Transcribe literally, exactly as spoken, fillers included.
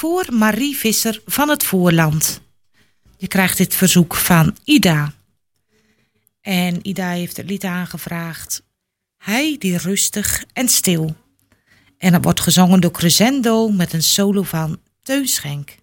voor Marie Visser van het Voorland. Je krijgt dit verzoek van Ida. En Ida heeft het lied aangevraagd. Hij die rustig en stil. En dat wordt gezongen door Crescendo met een solo van Teun Schenk.